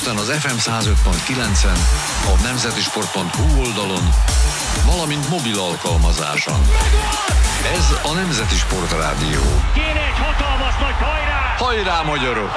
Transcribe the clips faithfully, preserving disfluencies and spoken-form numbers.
Budapesten az ef em száz öt pont kilencen, a nemzeti sport pont hu oldalon, valamint mobil alkalmazáson. Ez a Nemzeti Sport Rádió. Kéne egy hatalmas nagy hajrá! Hajrá, magyarok!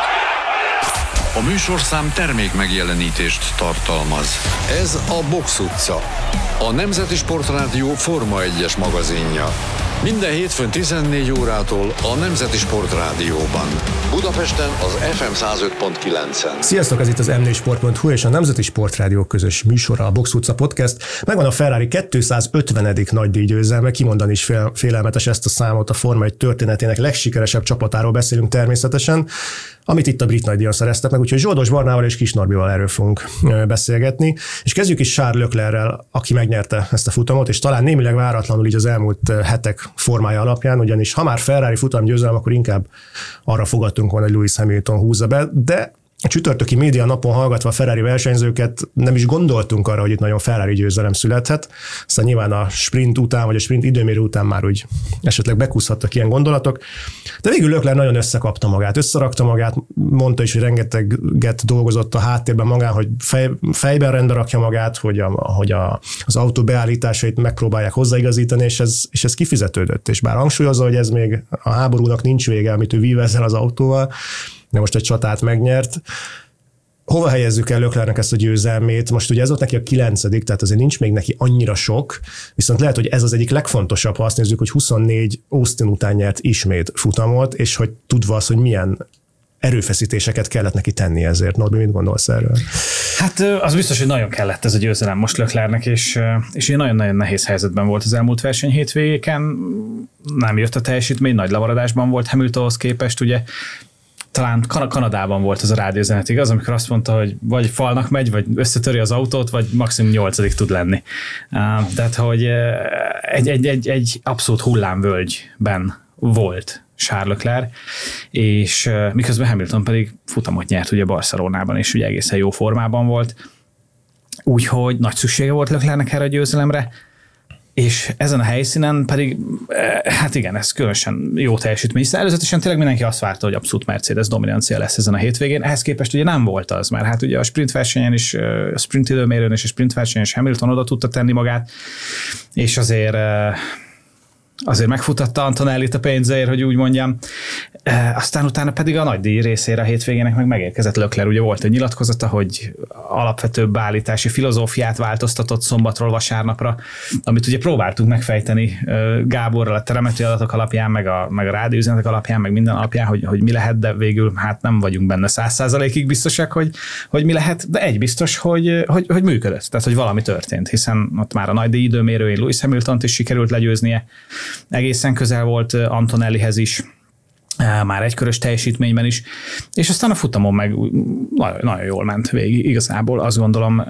A műsorszám termék megjelenítést tartalmaz. Ez a Box utca, a Nemzeti Sport Rádió Forma egyes magazinja. Minden hétfőn tizennégy órától a Nemzeti Sport Rádióban. Budapesten az ef em száz öt pont kilencen. Sziasztok, ez itt az em négy sport pont hu és a Nemzeti Sport Rádió közös műsora, a Box utca podcast. Megvan a Ferrari kétszázötvenedik nagydíjgyőzelme, kimondani is fél, félelmetes ezt a számot, a Forma egy történetének legsikeresebb csapatáról beszélünk természetesen, amit itt a brit nagydíjon szereztek meg, úgyhogy Zsoldos Barnával és Kis Norbival erről fogunk beszélgetni. És kezdjük is Charles Leclerrel, aki megnyerte ezt a futamot, és talán némileg váratlanul így az elmúlt hetek formája alapján, ugyanis ha már Ferrari futamgyőzelem, akkor inkább arra fogadtunk volna, hogy Lewis Hamilton húzza be, de a csütörtöki média napon hallgatva a Ferrari versenyzőket nem is gondoltunk arra, hogy itt nagyon Ferrari győzelem születhet. Aztán nyilván a sprint után, vagy a sprint időmérő után már úgy esetleg bekúszhattak ilyen gondolatok. De végül Leclerc nagyon összekapta magát, összerakta magát, mondta is, hogy rengeteget dolgozott a háttérben magán, hogy fej, fejben rendre rakja magát, hogy, a, hogy a, az autó beállításait megpróbálják hozzáigazítani, és ez, és ez kifizetődött. És bár hangsúlyozza, hogy ez még a háborúnak nincs vége, amit ő vív ezzel az autóval, de most egy csatát megnyert. Hova helyezzük el Leclercnek ezt a győzelmét? Most ugye ez volt neki a kilencedik, tehát azért nincs még neki annyira sok, viszont lehet, hogy ez az egyik legfontosabb, ha azt nézzük, hogy huszonnégy Austin után nyert ismét futamot, és hogy tudva az, hogy milyen erőfeszítéseket kellett neki tenni ezért. Norbi, mit gondolsz erről? Hát az biztos, hogy nagyon kellett ez a győzelem most Leclercnek, és, és egy nagyon-nagyon nehéz helyzetben volt az elmúlt verseny hétvégéken. Nem jött a teljesítmény, nagy lemaradásban volt Hamiltonhoz képest, ugye talán kan- Kanadában volt az a rádiózenet, igaz, amikor azt mondta, hogy vagy falnak megy, vagy összetöri az autót, vagy maximum nyolcadik tud lenni. Uh, tehát, hogy egy, egy, egy, egy abszolút hullámvölgyben volt Charles Leclerc, és uh, miközben Hamilton pedig futamot nyert ugye Barcelonában, és ugye egészen jó formában volt. Úgyhogy nagy szüksége volt Leclercnek erre a győzelemre, és ezen a helyszínen pedig, hát igen, ez különösen jó teljesítmény. Előzetesen tényleg mindenki azt várta, hogy abszolút Mercedes dominancia lesz ezen a hétvégén. Ehhez képest ugye nem volt az, mert hát ugye a sprint versenyen is, a sprint időmérőn és a sprint versenyen is Hamilton oda tudta tenni magát, és azért azért megfutatta Antonellit a pénzért, hogy úgy mondjam. E, aztán utána pedig a nagydíj részére a hétvégének meg megérkezett Leclerc. Ugye volt egy nyilatkozata, hogy alapvetőbb beállítási filozófiát változtatott szombatról vasárnapra, amit ugye próbáltunk megfejteni Gáborral a telemetri adatok alapján, meg a, meg a rádióüzenetek alapján, meg minden alapján, hogy, hogy mi lehet, de végül hát nem vagyunk benne száz százalékig biztosak, hogy, hogy mi lehet, de egy biztos, hogy, hogy, hogy működött, tehát hogy valami történt, hiszen ott már a nagydíj időmérőjén Lewis Hamiltont is sikerült legyőznie, egészen közel volt Antonellihez is, már egykörös teljesítményben is, és aztán a futamon meg nagyon, nagyon jól ment végig, igazából azt gondolom,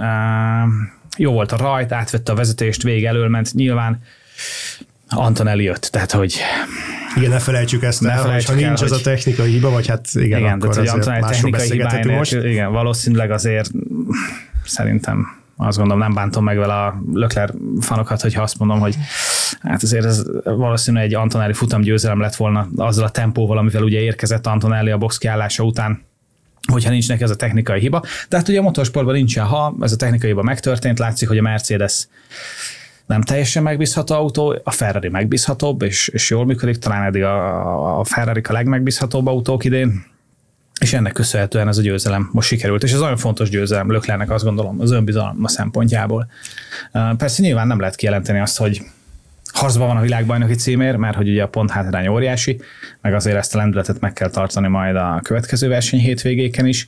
jó volt a rajt, átvette a vezetést, végig elől ment, nyilván Antonelli jött, tehát hogy... Igen, ne felejtsük ezt el, ha nincs el, az hogy... a technikai hiba, vagy hát igen, igen akkor tehát, azért másról beszélgethetünk most. Igen, valószínűleg azért szerintem azt gondolom, nem bántom meg vele a Leclerc fanokat, hogyha azt mondom, hogy hát azért ez valószínűleg egy Antonelli futamgyőzelem lett volna azzal a tempóval, amivel ugye érkezett Antonelli a box kiállása után, hogyha nincs neki ez a technikai hiba. Tehát ugye a motorsportban nincsen, ha ez a technikai hiba megtörtént, látszik, hogy a Mercedes nem teljesen megbízható autó, a Ferrari megbízhatóbb, és, és jól működik, talán eddig a, a Ferrari a legmegbízhatóbb autók idén, és ennek köszönhetően ez a győzelem most sikerült, és ez nagyon fontos győzelem Leclercnek, azt gondolom, az önbizalma szempontjából. Persze nyilván nem lehet kijelenteni azt, hogy harcban van a világbajnoki címért, mert hogy ugye a ponthátrány óriási, meg azért ezt a lendületet meg kell tartani majd a következő verseny hétvégéken is,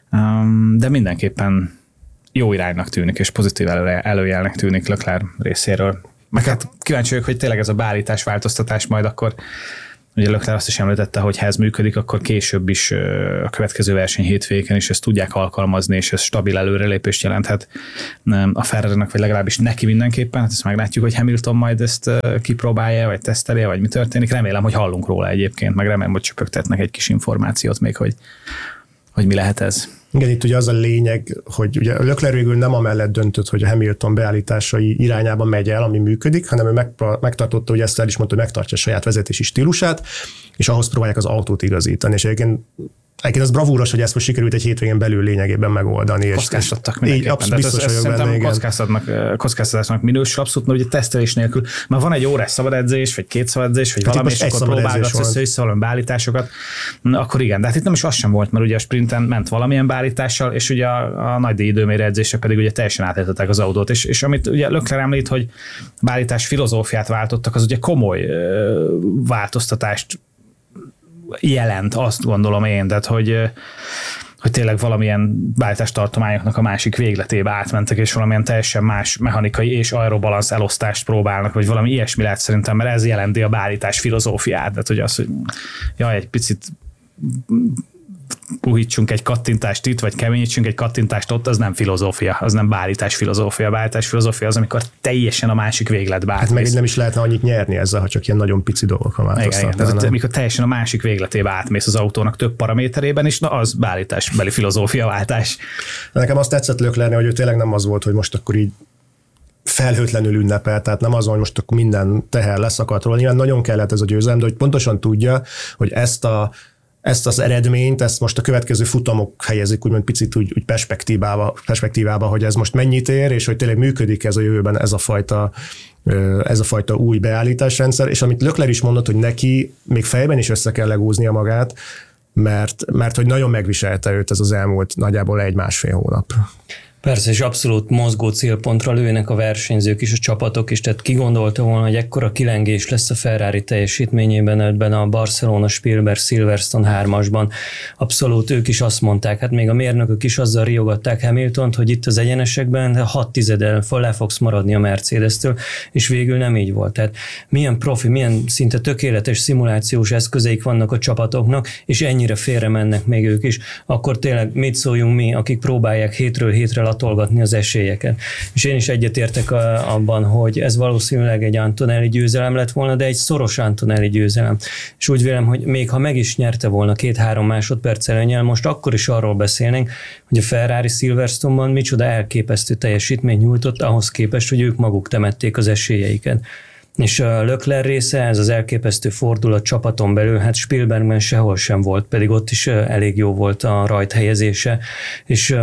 de mindenképpen jó iránynak tűnik, és pozitív előjelnek tűnik Leclerc részéről. Meg hát kíváncsi vagyok, hogy tényleg ez a beállítás változtatás majd akkor, ugye Leclerc azt is említette, hogy ha ez működik, akkor később is a következő verseny hétvégén is ezt tudják alkalmazni, és ez stabil előrelépést jelenthet a Ferrarinak, vagy legalábbis neki mindenképpen. Hát ezt meglátjuk, hogy Hamilton majd ezt kipróbálja, vagy tesztelje, vagy mi történik. Remélem, hogy hallunk róla egyébként, meg remélem, hogy csöpögtetnek egy kis információt még, hogy, hogy mi lehet ez. Igen, itt ugye az a lényeg, hogy ugye Leclerc végül nem amellett döntött, hogy a Hamilton beállításai irányába megy el, ami működik, hanem ő megtartotta, hogy ezt el is mondta, hogy megtartja a saját vezetési stílusát, és ahhoz próbálják az autót igazítani. És egyébként Egyébként az bravúros, hogy ezt most sikerült egy hétvégén belül lényegében megoldani. Kockáztattak mindenképpen. Abszolút biztos vagyok benne, igen. Kockáztatnak, kockáztatásnak minősül abszolút, mert ugye tesztelés nélkül már van egy órás szabadedzés, vagy két szabadedzés, vagy hát valami, és akkor próbálgatsz össze-vissza valami beállításokat, akkor igen, de hát itt nem is az sem volt, mert ugye a sprinten ment valamilyen beállítással, és ugye a, a nagy díj időmérő edzése pedig ugye teljesen átállították az autót, és, és amit ugye Leclerc említ, hogy beállítás filozófiát váltottak, az ugye komoly ö, változtatást jelent, azt gondolom én, tehát hogy, hogy tényleg valamilyen beállítástartományoknak a másik végletébe átmentek, és valamilyen teljesen más mechanikai és aerobalansz elosztást próbálnak, vagy valami ilyesmi lehet szerintem, mert ez jelenti a beállítás filozófiát, tehát hogy az, hogy jaj, egy picit puhítsunk egy kattintást itt, vagy keményítsünk egy kattintást ott, az nem filozófia, az nem beállítás filozófia. Beállítás filozófia az, amikor teljesen a másik végletbe átmész. Hát meg nem is lehetne annyit nyerni ezzel, ha csak ilyen nagyon pici dolgokra változtatnának. Amikor teljesen a másik végletébe átmész az autónak több paraméterében is, na az beállításbeli filozófia váltás. Nekem azt tetszett Leclercnél, hogy ő tényleg nem az volt, hogy most akkor így felhőtlenül ünnepel, tehát nem az, hogy most akkor minden teher leszakadt róla. Nyilván nagyon kellett ez a győzelem, de hogy pontosan tudja, hogy ezt a Ezt az eredményt, ezt most a következő futamok helyezik úgymond picit úgy, úgy perspektívába, perspektívába, hogy ez most mennyit ér, és hogy tényleg működik ez a jövőben ez a fajta, ez a fajta új beállításrendszer, és amit Leclerc is mondott, hogy neki még fejben is össze kell legúznia magát, mert, mert hogy nagyon megviselte őt ez az elmúlt nagyjából egy-másfél hónap. Persze, és abszolút mozgó célpontra lőnek a versenyzők is, a csapatok is, tehát ki gondolta volna, hogy ekkora kilengés lesz a Ferrari teljesítményében ebben a Barcelona, Spielberg, Silverstone hármasban. Abszolút ők is azt mondták, hát még a mérnökök is azzal riogatták Hamiltont, hogy itt az egyenesekben hat tizedel le fogsz maradni a Mercedes-től, és végül nem így volt. Tehát milyen profi, milyen szinte tökéletes szimulációs eszközeik vannak a csapatoknak, és ennyire félre mennek még ők is, akkor tényleg mit szóljunk mi, akik próbálják hétről hétre latolgatni az esélyeket. És én is egyetértek a, abban, hogy ez valószínűleg egy Antonelli győzelem lett volna, de egy szoros Antonelli győzelem. És úgy vélem, hogy még ha meg is nyerte volna két-három másodperc előnnyel, most akkor is arról beszélnénk, hogy a Ferrari Silverstone-ban micsoda elképesztő teljesítményt nyújtott ahhoz képest, hogy ők maguk temették az esélyeiket. És a Leclerc része, ez az elképesztő fordulat csapaton belül, hát Spielbergben sehol sem volt, pedig ott is elég jó volt a rajthelyezése, és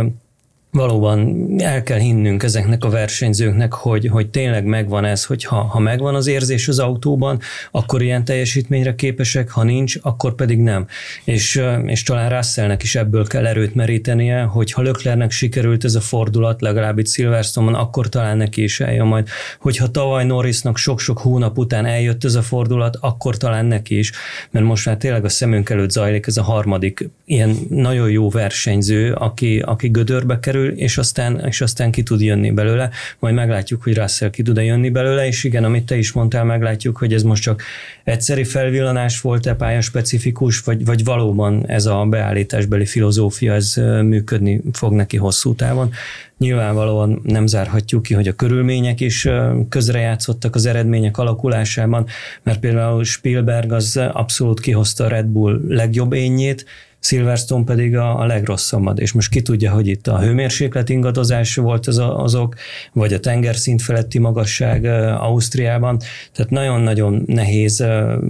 valóban el kell hinnünk ezeknek a versenyzőknek, hogy, hogy tényleg megvan ez, hogy ha, ha megvan az érzés az autóban, akkor ilyen teljesítményre képesek, ha nincs, akkor pedig nem. És, és talán Russellnek is ebből kell erőt merítenie, hogy ha Leclercnek sikerült ez a fordulat, legalább itt Silverstone-on, akkor talán neki is eljön majd. Hogyha tavaly Norrisnak sok-sok hónap után eljött ez a fordulat, akkor talán neki is, mert most már tényleg a szemünk előtt zajlik ez a harmadik ilyen nagyon jó versenyző, aki, aki gödörbe kerül, és aztán, és aztán ki tud jönni belőle, majd meglátjuk, hogy Russell ki tud-e jönni belőle, és igen, amit te is mondtál, meglátjuk, hogy ez most csak egyszeri felvillanás volt-e, pályaspecifikus, vagy, vagy valóban ez a beállításbeli filozófia, ez működni fog neki hosszú távon. Nyilvánvalóan nem zárhatjuk ki, hogy a körülmények is közrejátszottak az eredmények alakulásában, mert például Spielberg az abszolút kihozta a Red Bull legjobb énjét, Silverstone pedig a, a legrosszabbat, és most ki tudja, hogy itt a hőmérséklet ingadozás volt az a, azok, vagy a tengerszint feletti magasság Ausztriában, tehát nagyon-nagyon nehéz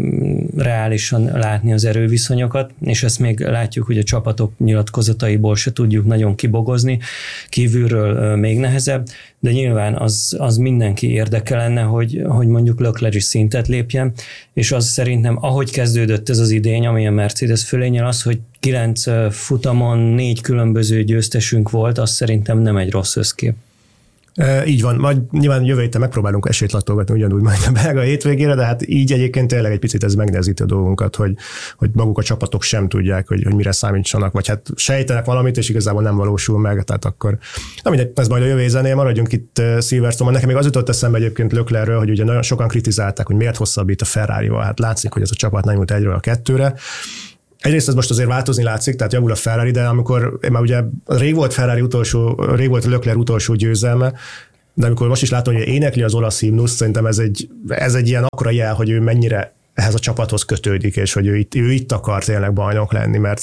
reálisan látni az erőviszonyokat, és ezt még látjuk, hogy a csapatok nyilatkozataiból se tudjuk nagyon kibogozni, kívülről még nehezebb, de nyilván az, az mindenki érdeke lenne, hogy, hogy mondjuk Leclerc is szintet lépjen, és az szerintem, ahogy kezdődött ez az idény, ami a Mercedes fölényel, az, hogy kilenc futamon négy különböző győztesünk volt, az szerintem nem egy rossz összkép. E, így van, majd nyilván jövő héten megpróbálunk esélyt latolgatni ugyanúgy majd a belga hétvégére, de hát így egyébként tényleg egy picit ez megnehezíti a dolgunkat, hogy, hogy maguk a csapatok sem tudják, hogy, hogy mire számítsanak, vagy hát sejtenek valamit, és igazából nem valósul meg, tehát akkor, na mindegy, ez majd a jövő zenél, maradjunk itt Silverstone-ban. Nekem még az jutott eszembe egyébként Leclercről, hogy ugye nagyon sokan kritizálták, hogy miért hosszabbít a Ferrarival, hát látszik, hogy ez a csapat nem jut egyről a kettőre. Egyrészt ez most azért változni látszik, tehát javul a Ferrari, de amikor már ugye rég volt Ferrari utolsó, rég volt Leclerc utolsó győzelme, de amikor most is látom, hogy énekli az olasz himnusz, szerintem ez egy, ez egy ilyen akkora jel, hogy ő mennyire ehhez a csapathoz kötődik, és hogy ő itt, ő itt akar tényleg bajnok lenni, mert, mert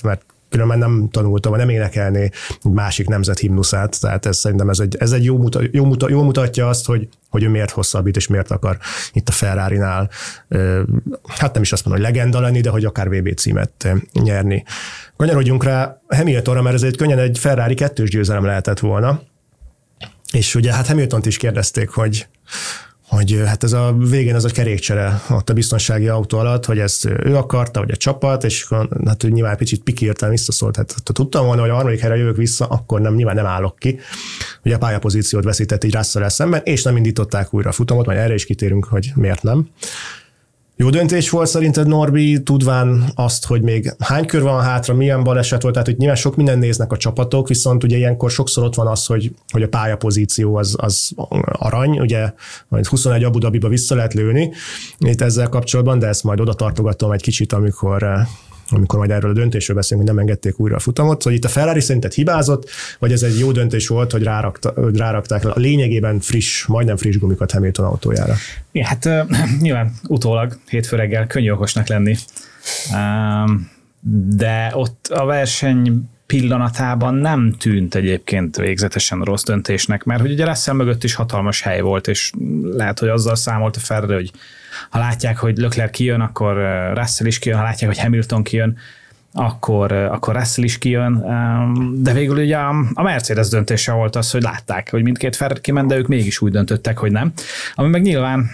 különben nem tanulta, vagy nem énekelné egy másik nemzet himnuszát, tehát ez szerintem ez egy, ez egy jó, muta, jó, muta, jó mutatja azt, hogy, hogy ő miért hosszabbít, és miért akar itt a Ferrarinál, hát nem is azt mondom, hogy legenda lenni, de hogy akár vé bé címet nyerni. Kanyarodjunk rá Hamiltonra, mert ez egy könnyen egy Ferrari kettős győzelem lehetett volna, és ugye hát Hamiltont is kérdezték, hogy hogy hát ez a végén az a kerékcsere ott a biztonsági autó alatt, hogy ezt ő akarta, vagy a csapat, és hát ő nyilván picit pikírtan visszaszólt. Hát ha tudtam volna, hogy a harmadik helyre jövök vissza, akkor nem, nyilván nem állok ki. Ugye a pályapozíciót veszített így Russell-el szemben, és nem indították újra a futamot, majd erre is kitérünk, hogy miért nem. Jó döntés volt szerinted, Norbi, tudván azt, hogy még hány kör van hátra, milyen baleset volt, tehát hogy nyilván sok minden néznek a csapatok, viszont ugye ilyenkor sokszor ott van az, hogy, hogy a pályapozíció az, az arany, ugye majd huszonegy Abu Dhabiba vissza lehet lőni itt ezzel kapcsolatban, de ezt majd oda tartogatom egy kicsit, amikor amikor majd erről a döntésről beszélünk, hogy nem engedték újra a futamot. Szóval itt a Ferrari szerinted hibázott, vagy ez egy jó döntés volt, hogy, rárakta, hogy rárakták a lényegében friss, majdnem friss gumikat Hamilton autójára? Ja, hát uh, nyilván utólag hétfő reggel könnyű okosnak lenni, um, de ott a verseny pillanatában nem tűnt egyébként végzetesen rossz döntésnek, mert hogy ugye Russell mögött is hatalmas hely volt, és lehet, hogy azzal számolt a Ferrari, hogy ha látják, hogy Leclerc kijön, akkor Russell is kijön, ha látják, hogy Hamilton kijön, akkor, akkor Russell is kijön, de végül ugye a Mercedes döntése volt az, hogy látták, hogy mindkét Ferrari kiment, de ők mégis úgy döntöttek, hogy nem. Ami meg nyilván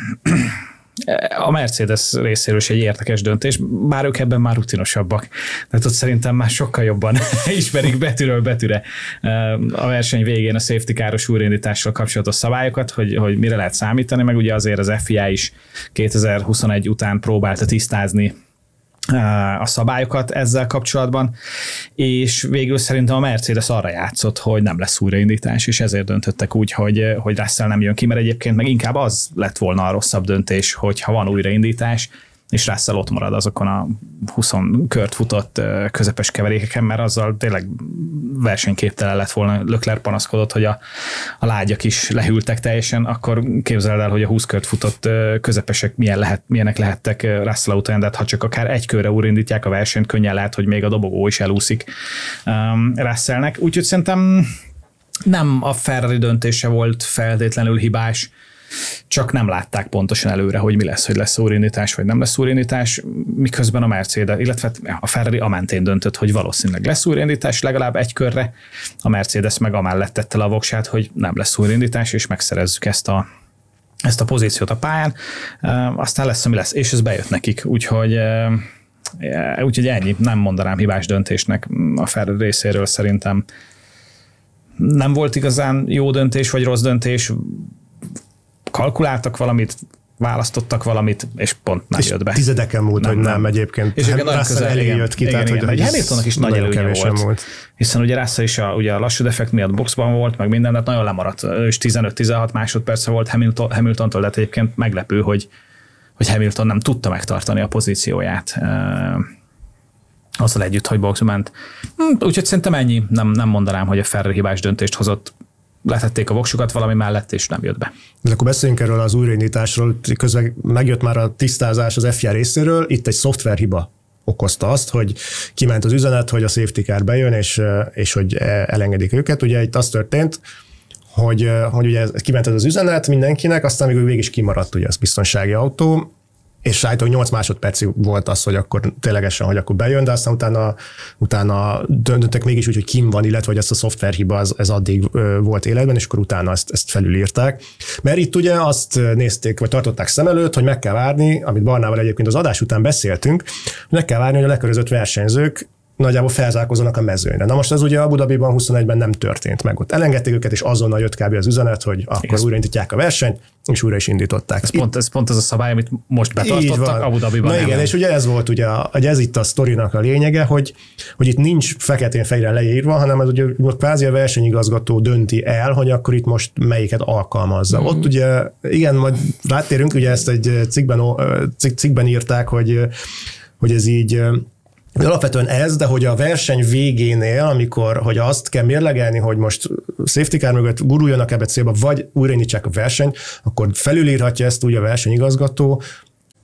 a Mercedes részéről is egy érdekes döntés, bár ők ebben már rutinosabbak. Tehát ott szerintem már sokkal jobban ismerik betűről betűre a verseny végén a safety car-os újraindításról kapcsolatos szabályokat, hogy, hogy mire lehet számítani, meg ugye azért az ef i á is kétezer-huszonegy után próbálta tisztázni a szabályokat ezzel kapcsolatban, és végül szerintem a Mercedes arra játszott, hogy nem lesz újraindítás, és ezért döntöttek úgy, hogy, hogy Russell nem jön ki, mert egyébként meg inkább az lett volna a rosszabb döntés, hogyha van újraindítás, és Russell ott marad azokon a húsz kört futott közepes keverékeken, mert azzal tényleg versenyképtelen lett volna. Leclerc panaszkodott, hogy a, a lágyak is lehűltek teljesen, akkor képzeld el, hogy a húsz kört futott közepesek milyen lehet, milyenek lehettek Russell autóján, de ha csak akár egy körre újraindítják a versenyt, könnyen lehet, hogy még a dobogó is elúszik um, Russellnek. Úgyhogy szerintem nem a Ferrari döntése volt feltétlenül hibás, csak nem látták pontosan előre, hogy mi lesz, hogy lesz újraindítás, vagy nem lesz újraindítás, miközben a Mercedes, illetve a Ferrari amentén döntött, hogy valószínűleg lesz újraindítás legalább egy körre, a Mercedes meg amellett tette le a voksát, hogy nem lesz újraindítás, és megszerezzük ezt a, ezt a pozíciót a pályán, aztán lesz, ami lesz, és ez bejött nekik, úgyhogy, úgyhogy ennyi, nem mondanám hibás döntésnek a Ferrari részéről, szerintem nem volt igazán jó döntés, vagy rossz döntés, kalkuláltak valamit, választottak valamit, és pont nem és jött be. Tizedeken múlt, hogy nem, nem egyébként. És igen, nagyon közel elé jött ki. Igen, tehát, igen, hogy igen. Hamiltonnak is nagy előnye volt, volt. Hiszen ugye Russell is a, ugye a lassú defekt miatt boxban volt, meg minden, tehát nagyon lemaradt. Ő is tizenöt-tizenhat másodperce volt Hamilton, Hamiltontól, de egyébként meglepő, hogy, hogy Hamilton nem tudta megtartani a pozícióját. Azzal együtt, hogy boxba ment. Úgyhogy szerintem ennyi. Nem, nem mondanám, hogy a Ferrari hibás döntést hozott. Letették a voksukat valami mellett, és nem jött be. De akkor beszéljünk erről az újraindításról. Közben megjött már a tisztázás az ef i á részéről. Itt egy szoftverhiba okozta azt, hogy kiment az üzenet, hogy a safety car bejön, és, és hogy elengedik őket. Ugye itt az történt, hogy, hogy ugye kiment ez az üzenet mindenkinek, aztán még végig is kimaradt ugye az biztonsági autó, és állítólag nyolc másodpercig volt az, hogy akkor ténylegesen, hogy akkor bejön, de aztán utána, utána döntöttek mégis úgy, hogy kim van, illetve hogy ezt a szoftverhiba az, ez addig volt életben, és akkor utána ezt, ezt felülírták. Mert itt ugye azt nézték, vagy tartották szem előtt, hogy meg kell várni, amit Barnával egyébként az adás után beszéltünk, hogy meg kell várni, hogy a lekörözött versenyzők nagyjából felzárkózzanak a mezőnyre. Na most ez ugye Abu Dhabiban huszonegyben nem történt meg. Ott elengedték őket, és azonnal jött kb. Az üzenet, hogy akkor igen, újraindítják a versenyt, és újra is indították. Ez, itt, pont, ez pont az a szabály, amit most betartottak Abu Dhabiban. Na igen, és ugye ez volt ugye, hogy ez itt a sztorinak a lényege, hogy, hogy itt nincs feketén-fehérre leírva, hanem ez ugye kvázi a versenyigazgató dönti el, hogy akkor itt most melyiket alkalmazza. Mm. Ott ugye, igen, majd rátérünk, ugye ezt egy cikkben, cikkben írták, hogy, hogy ez így alapvetően ez, de hogy a verseny végénél, amikor hogy azt kell mérlegelni, hogy most safety car mögött guruljanak ebbe célba, vagy újraindítsák a versenyt, akkor felülírhatja ezt úgy a versenyigazgató,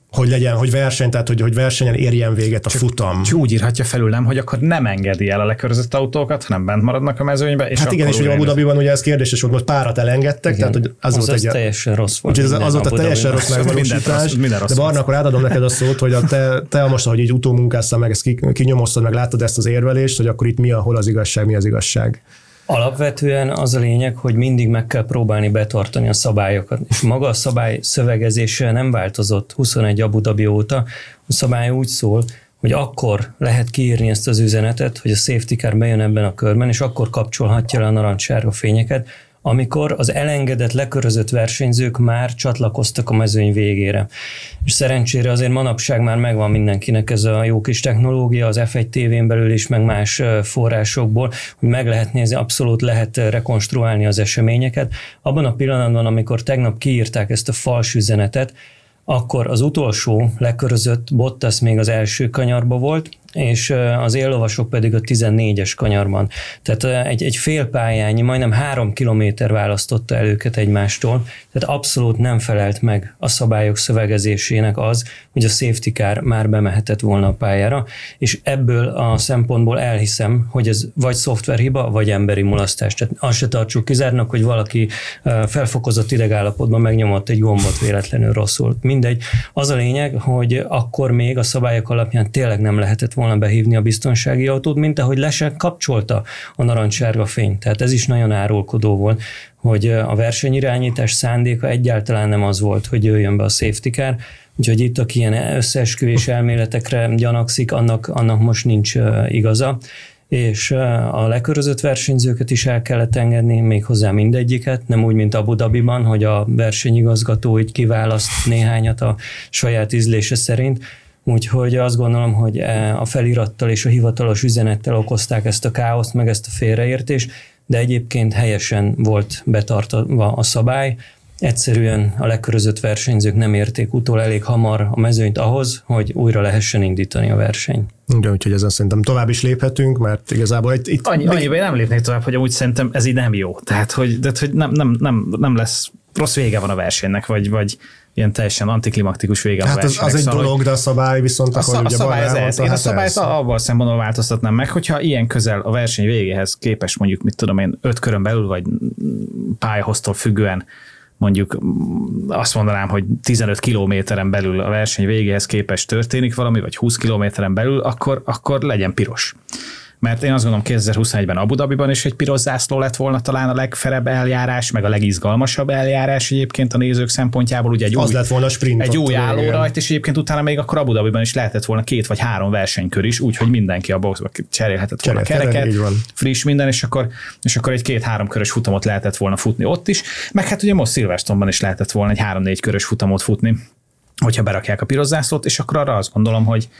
hogy legyen, hogy verseny, tehát hogy, hogy versenyen érjen véget a futam. Csak úgy írhatja felül, nem, hogy akkor nem engedi el a lekörözött autókat, hanem bent maradnak a mezőnybe. És hát igen, és ugye Abu Dhabiban ugye ez kérdéses volt, hogy párat elengedtek, igen. Tehát hogy az, az, volt az egy, teljesen rossz volt. Úgyhogy az, az volt a teljesen rossz megvalósítás. De Barna, akkor átadom neked a szót, hogy a te, te most, ahogy így utómunkáztál meg, ezt kinyomoztad, meg láttad ezt az érvelést, hogy akkor itt mi a, hol az igazság, mi az igazság. Alapvetően az a lényeg, hogy mindig meg kell próbálni betartani a szabályokat. És maga a szabály szövegezése nem változott huszonegy Abu Dhabi óta. A szabály úgy szól, hogy akkor lehet kiírni ezt az üzenetet, hogy a safety car bejön ebben a körben, és akkor kapcsolhatja le a narancssárga fényeket, amikor az elengedett, lekörözött versenyzők már csatlakoztak a mezőny végére. És szerencsére azért manapság már megvan mindenkinek ez a jó kis technológia, az ef egy té vén belül is, meg más forrásokból, hogy meg lehet nézni, abszolút lehet rekonstruálni az eseményeket. Abban a pillanatban, amikor tegnap kiírták ezt a fals üzenetet, akkor az utolsó lekörözött Bottas még az első kanyarba volt, és az éllovasok pedig a tizennégyes kanyarban. Tehát egy, egy fél pályányi, majdnem három kilométer választotta el őket egymástól, tehát abszolút nem felelt meg a szabályok szövegezésének az, hogy a safety car már bemehetett volna a pályára, és ebből a szempontból elhiszem, hogy ez vagy szoftverhiba, vagy emberi mulasztás. Tehát azt se tartsuk kizárnak, hogy valaki felfokozott idegállapotban megnyomott egy gombot véletlenül rosszul. Mindegy. Az a lényeg, hogy akkor még a szabályok alapján tényleg nem lehetett volna behívni a biztonsági autót, mint ahogy le sem kapcsolta a narancssárga fényt. Tehát ez is nagyon árulkodó volt, hogy a versenyirányítás szándéka egyáltalán nem az volt, hogy jöjjön be a safety car, úgyhogy itt, aki ilyen összeesküvés elméletekre gyanakszik, annak, annak most nincs igaza. És a lekörözött versenyzőket is el kellett engedni, méghozzá mindegyiket, nem úgy, mint Abu Dhabiban, hogy a versenyigazgató így kiválaszt néhányat a saját ízlése szerint. Úgyhogy azt gondolom, hogy a felirattal és a hivatalos üzenettel okozták ezt a káoszt, meg ezt a félreértést, de egyébként helyesen volt betartva a szabály. Egyszerűen a lekörözött versenyzők nem érték utol elég hamar a mezőnyt ahhoz, hogy újra lehessen indítani a verseny. Igen, úgyhogy ezen szerintem tovább is léphetünk, mert igazából itt... itt Annyi, annyiban én nem lépnék tovább, hogy amúgy szerintem ez így nem jó. Tehát, hogy, de, hogy nem, nem, nem, nem lesz, rossz vége van a versenynek, vagy, vagy ilyen teljesen antiklimaktikus vége hát a versenynek. Hát az egy szóval, dolog, de a szabály viszont, a, ahogy a ugye szabály ez, elmondta, ez. Én hát a szabályt abban szempontból változtatnám meg, hogyha ilyen közel a verseny végéhez képes, mondjuk, mit tudom én, öt körön belül, vagy pályahoztól függően, mondjuk azt mondanám, hogy tizenöt kilométeren belül a verseny végéhez képest történik valami, vagy húsz kilométeren belül, akkor, akkor legyen piros. Mert én azt gondolom, kétezer-huszonegyben Abu Dhabiban is egy piros zászló lett volna talán a legfelebb eljárás, meg a legizgalmasabb eljárás egyébként a nézők szempontjából. Ugye egy az új, lett volna a sprint. Egy új állórajt, és egyébként utána még akkor Abu Dhabiban is lehetett volna két vagy három versenykör is, úgyhogy mindenki a boxba cserélhetett volna Cserélhet, kereket, friss minden, és akkor, és akkor egy két-három körös futamot lehetett volna futni ott is. Meg hát ugye most Silverstone-ban is lehetett volna egy három-négy körös futamot futni, hogyha berakják a piros zászlót, és akkor arra azt gondolom, hogy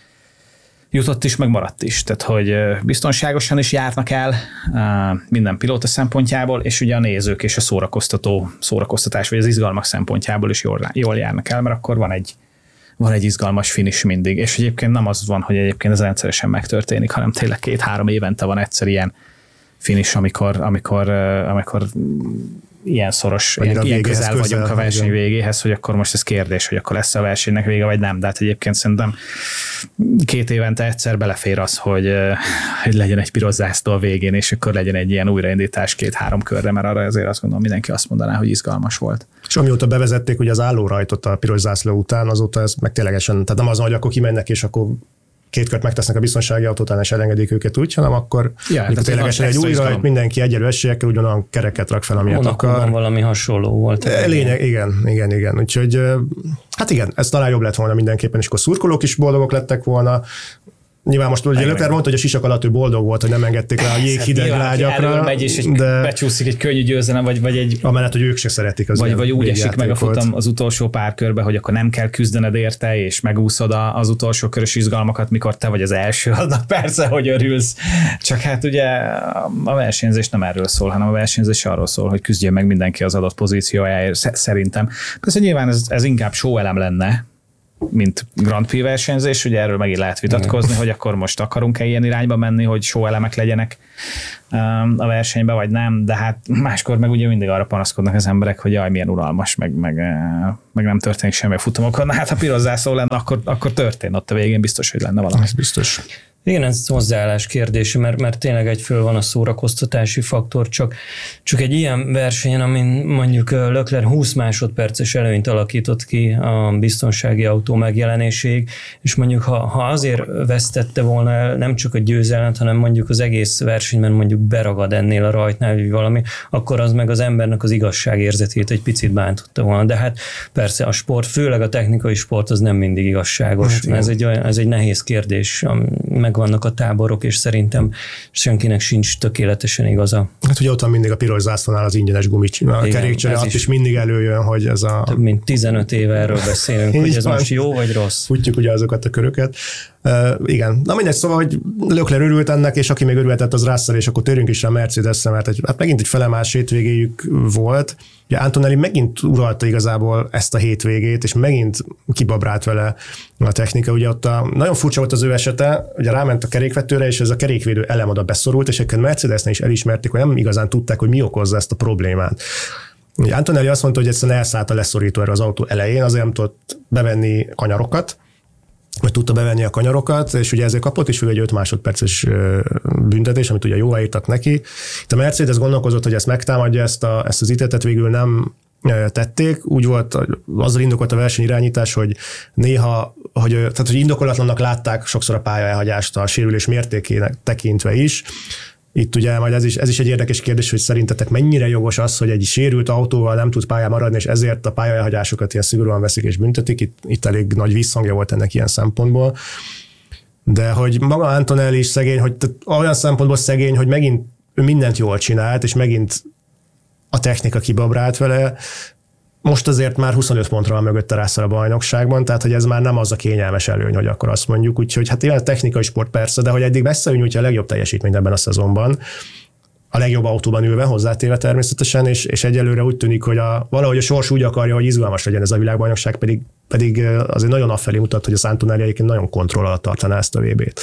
jutott is, meg maradt is. Tehát, hogy biztonságosan is járnak el minden pilóta szempontjából, és ugye a nézők és a szórakoztató szórakoztatás, vagy az izgalmak szempontjából is jól, jól járnak el, mert akkor van egy, van egy izgalmas finish mindig. És egyébként nem az van, hogy egyébként ez rendszeresen megtörténik, hanem tényleg két-három évente van egyszer ilyen finish, amikor, amikor, amikor ilyen szoros, ilyen, ilyen közel, közel vagyunk a verseny igen. végéhez, hogy akkor most ez kérdés, hogy akkor lesz a versenynek vége, vagy nem. De hát egyébként szerintem két évente egyszer belefér az, hogy, hogy legyen egy piros zászló a végén, és akkor legyen egy ilyen újraindítás két-három körre, mert arra azért azt gondolom, mindenki azt mondaná, hogy izgalmas volt. És amióta bevezették ugye az állórajtot a piros zászló után, azóta ez meg ténylegesen, tehát nem az, hogy akkor kimennek, és akkor két kört megtesznek a biztonsági autótán, és elengedik őket úgy, hanem akkor ja, ténylegesen egy új rajt, mindenki egyenlő esélyekkel ugyanolyan kereket rak fel, amilyet akar. Valami hasonló volt. Lényeg, igen, igen, igen. Úgyhogy hát igen, ez talán jobb lett volna mindenképpen, és akkor szurkolók is boldogok lettek volna. Nyilván most ugye Leclerc mondta, hogy a sisak alatt ő boldog volt, hogy nem engedték rá a jéghideg lágyakra. Megy, és egy de becsúszik egy könnyű győzelem, vagy, vagy egy... Amellett, hogy ők se szeretik az Vagy, vagy úgy esik meg a futam az utolsó pár körbe, hogy akkor nem kell küzdened érte, és megúszod az utolsó körös izgalmakat, mikor te vagy az első, annak persze, hogy örülsz. Csak hát ugye a versenyzés nem erről szól, hanem a versenyzés arról szól, hogy küzdjön meg mindenki az adott pozíciójáért, szerintem. Persze nyilván ez, ez inkább show elem lenne, mint Grand Prix versenyzés, ugye erről megint lehet vitatkozni, hogy akkor most akarunk-e ilyen irányba menni, hogy sóelemek legyenek a versenybe, vagy nem, de hát máskor meg ugye mindig arra panaszkodnak az emberek, hogy jaj, milyen unalmas, meg, meg, meg nem történik semmi a futamokon. Na hát, ha piros zászló lenne, akkor, akkor történt ott a végén, biztos, hogy lenne valami. Ez biztos. Igen, ez hozzáállás kérdése, mert, mert tényleg egyföl van a szórakoztatási faktor, csak, csak egy ilyen versenyen, amin mondjuk Leclerc húsz másodperces előnyt alakított ki a biztonsági autó megjelenéséig, és mondjuk ha, ha azért vesztette volna el nem csak a győzelmet, hanem mondjuk az egész versenyben mondjuk beragad ennél a rajtnál, vagy valami, akkor az meg az embernek az igazságérzetét egy picit bántotta volna. De hát persze a sport, főleg a technikai sport az nem mindig igazságos. Hát, ez, egy olyan, ez egy nehéz kérdés, meg vannak a táborok, és szerintem senkinek sincs tökéletesen igaza. Hát ugye ott van mindig a piros zászlónál az ingyenes gumit, a kerékcsere, ott is, is mindig előjön, hogy ez a... Több mint tizenöt éve erről beszélünk, hogy ez van. Most jó vagy rossz. Futjuk ugye azokat a köröket. Uh, igen. Na mindegy, szóval, hogy Leclerc örült ennek, és aki még örülhetett, az Russell, és akkor térjünk is a Mercedesre, mert egy, hát megint egy felemás hétvégéjük volt. Ugye Antonelli megint uralta igazából ezt a hétvégét, és megint kibabrált vele a technika. Ugye ott a, nagyon furcsa volt az ő esete, ugye ráment a kerékvetőre, és ez a kerékvédő elem oda beszorult, és egyébként Mercedesnél is elismerték, hogy nem igazán tudták, hogy mi okozza ezt a problémát. Ugye Antonelli azt mondta, hogy egyszerűen elszállt a leszorító erre az autó elején, azért nem tudott bevenni kanyarokat, vagy tudta bevenni a kanyarokat, és ugye ezért kapott is egy öt másodperces büntetés, amit ugye jóvá írtak neki. Itt a Mercedes gondolkozott, hogy ezt megtámadja, ezt, a, ezt az ítéletet végül nem tették. Úgy volt, azzal indokolt a versenyirányítás, hogy néha, hogy, tehát, hogy indokolatlannak látták sokszor a pályaelhagyást a sérülés mértékének tekintve is. Itt ugye majd ez is, ez is egy érdekes kérdés, hogy szerintetek mennyire jogos az, hogy egy sérült autóval nem tud pályán maradni, és ezért a pályaelhagyásokat ilyen szigorúan veszik és büntetik. Itt, itt elég nagy visszhangja volt ennek ilyen szempontból. De hogy maga Antonelli is szegény, hogy olyan szempontból szegény, hogy megint ő mindent jól csinált, és megint a technika kibabrált vele. Most azért már huszonöt pontra van mögötte Russell a bajnokságban, tehát hogy ez már nem az a kényelmes előny, hogy akkor azt mondjuk. Úgyhogy hát ilyen a technikai sport persze, de hogy eddig messze nyújtja a legjobb teljesítményt ebben a szezonban, a legjobb autóban ülve, hozzátéve természetesen, és, és egyelőre úgy tűnik, hogy a, valahogy a sors úgy akarja, hogy izgalmas legyen ez a világbajnokság, pedig, pedig azért nagyon afelé mutat, hogy az Antonelli egyébként nagyon kontroll alatt tartaná ezt a vé bét.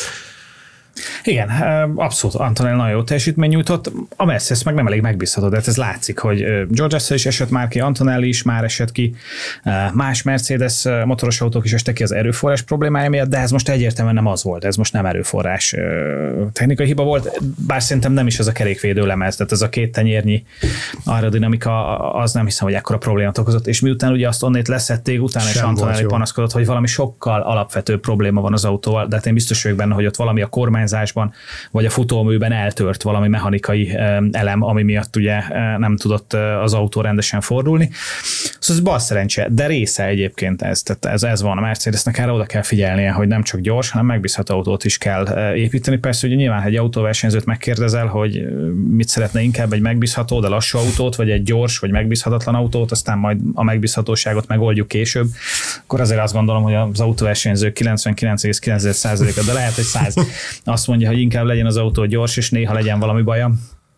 Igen, abszolút Antonelli nagyon jó teljesítmény nyújtott, a Mercedes meg nem elég megbízható, de ez látszik, hogy George Russell is esett már ki, Antonelli is már esett ki, más Mercedes motoros autók is estek ki az erőforrás problémája miatt, de ez most egyértelműen nem az volt, ez most nem erőforrás technikai hiba volt, bár szerintem nem is ez a kerékvédő lemez, tehát ez a két tenyérnyi aerodinamika, az nem hiszem, hogy ekkora problémát okozott, és miután ugye azt onnét leszették, utána is Antonelli panaszkodott, hogy valami sokkal alapvetőbb probléma van az autóval, de hát én biztos vagyok benne, hogy ott valami a kormány vagy a futóműben eltört valami mechanikai elem, ami miatt ugye nem tudott az autó rendesen fordulni. Szóval ez bal szerencse, de része egyébként ez, tehát ez, ez van a Mercedesnek, erre oda kell figyelnie, hogy nem csak gyors, hanem megbízható autót is kell építeni. Persze, hogy nyilván egy autóversenyzőt megkérdezel, hogy mit szeretne inkább, egy megbízható, de lassú autót, vagy egy gyors, vagy megbízhatatlan autót, aztán majd a megbízhatóságot megoldjuk később, akkor azért azt gondolom, hogy az autóversenyzők kilencvenkilenc egész kilenc százaléka, de lehet, hogy száz azt mondja, hogy inkább legyen az autó gyors, és néha legyen valami baja.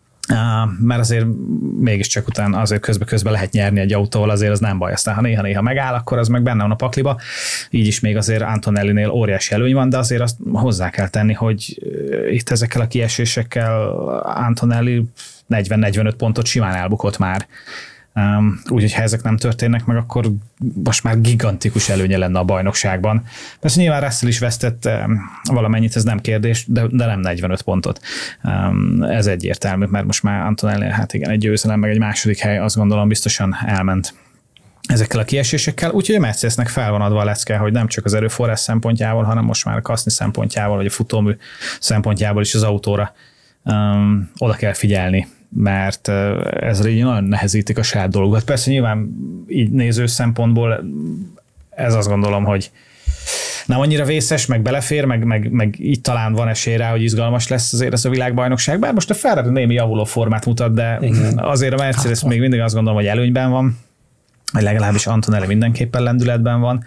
Mert azért mégiscsak utána azért közben-közben lehet nyerni egy autóval, azért az nem baj. Aztán ha néha-néha megáll, akkor az meg benne van a pakliba. Így is még azért Antonellinél óriási előny van, de azért azt hozzá kell tenni, hogy itt ezekkel a kiesésekkel Antonelli negyven-negyvenöt pontot simán elbukott már. Um, Úgyhogy ha ezek nem történnek meg, akkor most már gigantikus előnye lenne a bajnokságban. Persze nyilván Russell is vesztett um, valamennyit, ez nem kérdés, de, de nem negyvenöt pontot. Um, ez egyértelmű, mert most már Antonelli, hát igen, egy győzelem, meg egy második hely, azt gondolom biztosan elment ezekkel a kiesésekkel. Úgyhogy a Mercedesnek fel van adva a lecke, hogy nem csak az erőforrás szempontjából, hanem most már a kaszni szempontjából, vagy a futómű szempontjából is az autóra um, oda kell figyelni, mert ezzel így nagyon nehezítik a saját dolgokat. Persze nyilván így néző szempontból ez azt gondolom, hogy nem annyira vészes, meg belefér, meg, meg, meg így talán van esély rá, hogy izgalmas lesz azért ez a világbajnokság. Bár most a Ferrari némi javuló formát mutat, de igen, azért a Mercedes még mindig azt gondolom, hogy előnyben van. vagy legalábbis Antonelli mindenképpen lendületben van,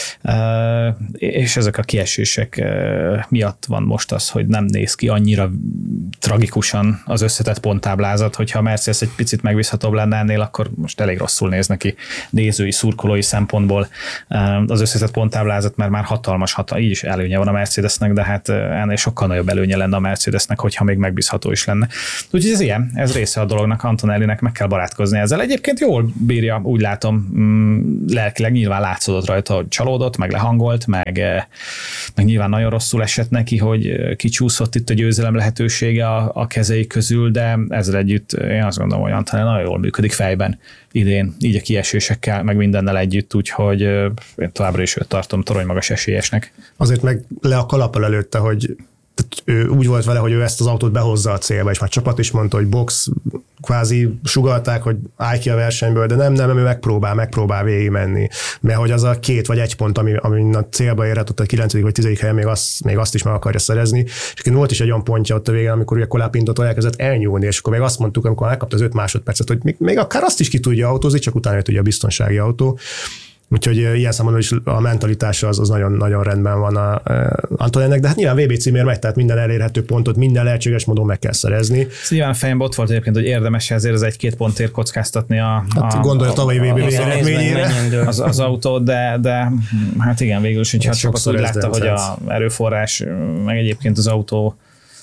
és ezek a kiesések miatt van most az, hogy nem néz ki annyira tragikusan az összetett ponttáblázat, hogyha a Mercedes egy picit megbízhatóbb lenne ennél, akkor most elég rosszul néz neki nézői, szurkolói szempontból az összetett ponttáblázat, mert már hatalmas, hatalmas, így is előnye van a Mercedesnek, de hát ennél sokkal nagyobb előnye lenne a Mercedesnek, hogyha még megbízható is lenne. Úgyhogy ez ilyen, ez része a dolognak, Antonellinek meg kell barátkozni ezzel. Egyébként jól bírja, úgy látom, lelkileg nyilván látszódott rajta, hogy csalódott, meg lehangolt, meg, meg nyilván nagyon rosszul esett neki, hogy kicsúszott itt a győzelem lehetősége a, a kezei közül, de ezzel együtt én azt gondolom, hogy Antonelli nagyon jól működik fejben idén, így a kiesésekkel, meg mindennel együtt, úgyhogy én továbbra is őt tartom torony magas esélyesnek. Azért meg le a kalappal előtte, hogy ő úgy volt vele, hogy ő ezt az autót behozza a célba, és már csapat is mondta, hogy box, kvázi sugalták, hogy állj ki a versenyből, de nem, nem, ő megpróbál, megpróbál végig menni. Mert hogy az a két vagy egy pont, ami, ami a célba érhet, ott a kilencedik vagy tizedik helyen még azt, még azt is meg akarja szerezni. És volt is egy olyan pontja ott a végén, amikor ugye Colapintot elkezdett elnyúlni, és akkor még azt mondtuk, amikor megkapta az öt másodpercet, hogy még, még akár azt is ki tudja autózni, csak utána jött ugye a biztonsági autó. Úgyhogy ilyen számomra is a mentalitása az, az nagyon, nagyon rendben van a, a Antonellinek, de hát nyilván vé bé címért megy, tehát minden elérhető pontot, minden lehetséges módon meg kell szerezni. Nyilván a fejemben ott volt egyébként, hogy érdemes ezért az egy-két pontért kockáztatni a, hát a, gondolj a tavalyi vé bé végeredményére az, az autót, de, de hát igen, végül is, hogyha csak úgy látta, hogy a erőforrás, meg egyébként az autó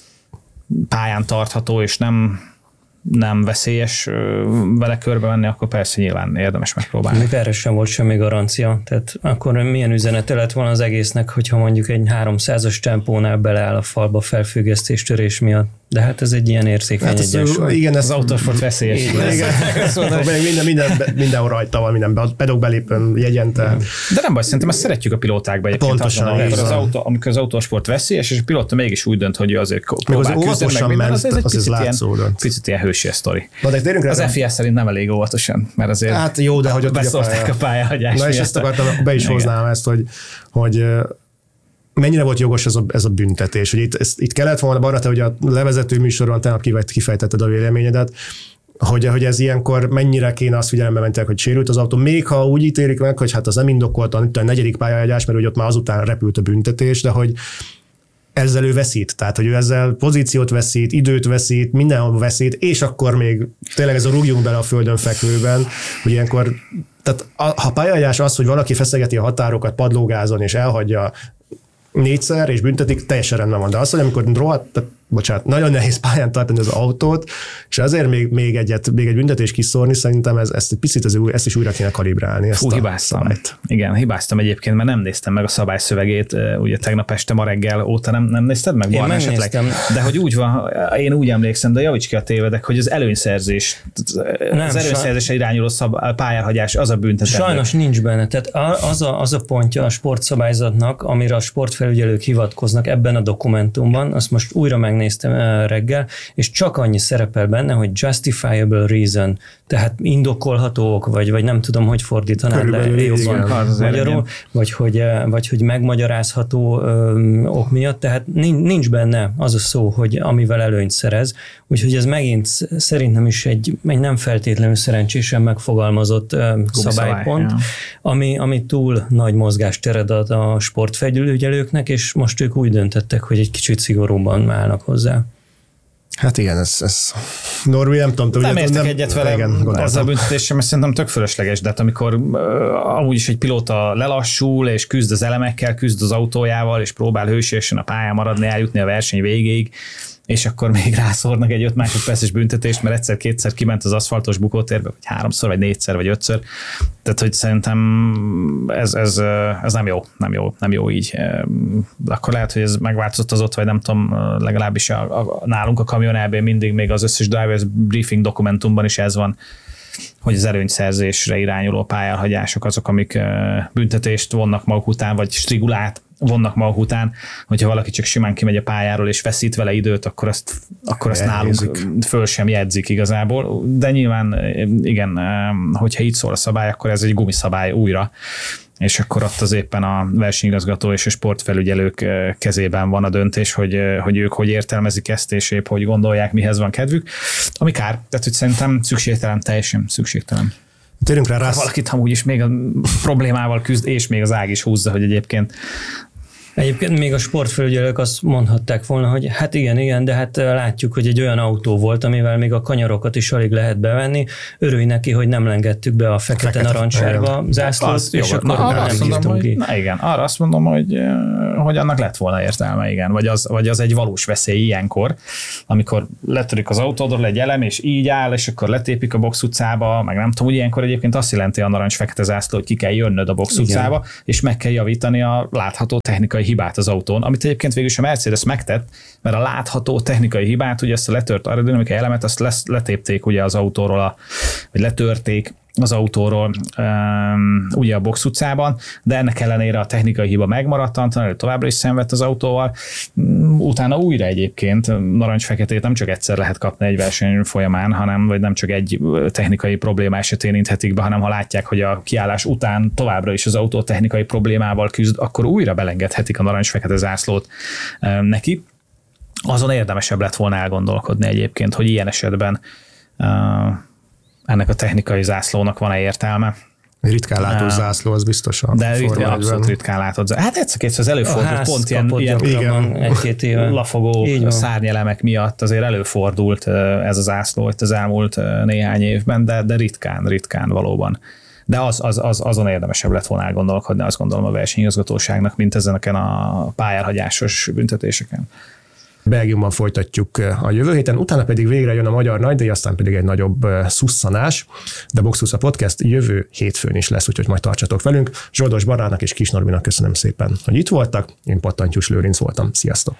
pályán tartható, és nem nem veszélyes vele körbe menni, akkor persze nyilván érdemes megpróbálni. Még erre sem volt semmi garancia. Tehát akkor milyen üzenete lett volna az egésznek, hogyha mondjuk egy háromszázas tempónál beleáll a falba felfüggesztés törés miatt. De hát ez egy ilyen érzékeny hát egyensúly. Igen, ez az autósport veszélyes. Igen, igen. minden, minden, mindenhol rajta van, minden pedok belépőn, jegyente. De nem baj, szerintem ezt szeretjük a pilótákba egyébként. Pontosan. Azon, amikor, az autó, amikor az autósport veszélyes, és a pilóta mégis úgy dönt, hogy ő azért próbál küzdeni, meg minden, az, ez egy picit ilyen, picit ilyen hősies sztori. Az ef i es szerint nem elég óvatosan, mert azért hát jó, de hogy ott beszórták a pályahagyás. Na és ezt akartam, be is hoznám ezt, hogy, hogy mennyire volt jogos ez a, ez a büntetés. Hogy itt, ezt, itt kellett volna, Barna, te, hogy a levezető műsoron tegnap kifejtetted a véleményedet, hogy, hogy ez ilyenkor mennyire kéne azt figyelembe mentek, hogy sérült az autó, még ha úgy ítélik meg, hogy hát az nem indokoltan, itt a negyedik pályahagyás, mert hogy ott már azután repült a büntetés, de hogy ezzel ő veszít, tehát hogy ő ezzel pozíciót veszít, időt veszít, mindenhol veszít, és akkor még tényleg ez a rúgjunk bele a földön fekvőben, hogy ilyenkor, tehát a, ha pályahagyás az, hogy valaki feszegeti a határokat padlógázon és elhagyja négyszer, és büntetik, teljesen rendben van. De az, hogy amikor rohadt, tehát, bocsánat, nagyon nehéz pályán tartani az autót, és azért még, még, egyet, még egy büntetést kiszórni, szerintem ez, ezt egy picit ez, ezt is újra kéne kalibrálni. Ezt Fú, hibáztam. Szabályt. Igen, hibáztam egyébként, mert nem néztem meg a szabályszövegét, ugye tegnap este ma reggel óta nem, nem nézted meg? Én megnéztem. De hogy úgy van, én úgy emlékszem, de javíts ki a tévedek, hogy az előnyszerzés, nem, az előnyszerzésre irányuló szab, pályárhagyás, az a büntetés. Sajnos nincs benne. Tehát az a, az a pontja a sportszabályzatnak, amire a sportfelügyelők hivatkoznak ebben a dokumentumban, azt most újra megnéztem reggel, és csak annyi szerepel benne, hogy justifiable reason, tehát indokolható ok, vagy, vagy nem tudom, hogy fordítanád le jobban magyarul, vagy hogy, vagy hogy megmagyarázható ö, ok miatt, tehát nincs benne az a szó, hogy amivel előnyt szerez, úgyhogy ez megint szerintem is egy, egy nem feltétlenül szerencsésen megfogalmazott ö, szabálypont, ja. ami, ami túl nagy mozgástered ad a sportfelügyelőknek, és most ők úgy döntettek, hogy egy kicsit szigorúban állnak hozzá. Hát igen, ez, ez Norvi, nem tudom. Nem értek egyet vele ezzel a büntetéssel, mert szerintem tök fölösleges, de hát amikor uh, amúgy is egy pilóta lelassul, és küzd az elemekkel, küzd az autójával, és próbál hősiesen a pályán maradni, eljutni a verseny végéig, és akkor még rászórnak egy öt másodperces büntetést, mert egyszer-kétszer kiment az aszfaltos bukótérbe, vagy háromszor, vagy négyszer, vagy ötször. Tehát, hogy szerintem ez, ez, ez nem jó, nem jó, nem jó így. Akkor lehet, hogy ez megváltozott az ott, vagy nem tudom, legalábbis a, a, nálunk a Kamion é bé mindig még az összes drivers briefing dokumentumban is ez van, hogy az előnyszerzésre irányuló pályelhagyások azok, amik büntetést vonnak maguk után, vagy strigulát vonnak maguk után, hogyha valaki csak simán kimegy a pályáról és veszít vele időt, akkor azt, akkor azt nálunk föl sem jegyzik igazából. De nyilván igen, hogyha így szól a szabály, akkor ez egy gumiszabály újra, és akkor ott az éppen a versenyigazgató és a sportfelügyelők kezében van a döntés, hogy, hogy ők hogy értelmezik ezt, és épp hogy gondolják, mihez van kedvük. Ami kár, tehát hogy szerintem szükségtelen, teljesen szükségtelen. Térjünk rá rá. Valakit amúgy is még a problémával küzd, és még az ág is húzza, hogy egyébként Egyébként még a sportfelügyelők azt mondhatták volna, hogy hát igen, igen, de hát látjuk, hogy egy olyan autó volt, amivel még a kanyarokat is alig lehet bevenni. Örülj neki, hogy nem lengettük be a fekete-narancssárga zászlót, azt, és jó, akkor na, arra nem azt mondom, bírtunk hogy, ki. na igen, arra azt mondom, hogy, hogy annak lett volna értelme, igen. Vagy az, vagy az egy valós veszély ilyenkor, amikor letörik az autódról egy elem, és így áll, és akkor letépik a Box utcába, meg nem tudom, hogy ilyenkor egyébként azt jelenti a narancs-fekete zászló, hogy ki kell jönnöd a Box utcába, és meg kell javítani a látható technikai hibát az autón, amit egyébként végül is a Mercedes megtett, mert a látható technikai hibát, ugye ezt a letört aerodinamikai elemet, azt lesz, letépték ugye az autóról, a, vagy letörték az autóról um, ugye a Box utcában, de ennek ellenére a technikai hiba megmaradt, Antonelli továbbra is szenvedt az autóval, utána újra egyébként narancs-feketét nem csak egyszer lehet kapni egy verseny folyamán, hanem vagy nem csak egy technikai probléma esetén inthetik be, hanem ha látják, hogy a kiállás után továbbra is az autó technikai problémával küzd, akkor újra belengedhetik a narancs-fekete zászlót um, neki. Azon érdemesebb lett volna elgondolkodni egyébként, hogy ilyen esetben uh, ennek a technikai zászlónak van-e értelme. Ritkán látó zászló, az biztos a De Forma egyben. abszolút ritkán látott. Hát egyszer-kétszer az előfordult, pont ilyen, ilyen egy-két éve. lafogó szárnyelemek miatt azért előfordult ez az zászló itt az elmúlt néhány évben, de, de ritkán, ritkán valóban. De az, az, az, azon érdemesebb lett volna elgondolkodni, azt gondolom a versenyigazgatóságnak, mint ezeneken a pályárhagyásos büntetéseken. Belgiumban folytatjuk a jövő héten, utána pedig végre jön a magyar nagydíj, aztán pedig egy nagyobb szusszanás, de Box utca Podcast jövő hétfőn is lesz, úgyhogy majd tartsatok velünk. Zsoldos Barának és Kis Norbinak köszönöm szépen, hogy itt voltak. Én Pattantyús Lőrinc voltam. Sziasztok!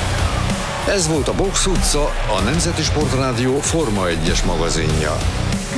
Ez volt a Box utca, a Nemzeti Sportrádió Forma egyes magazinja.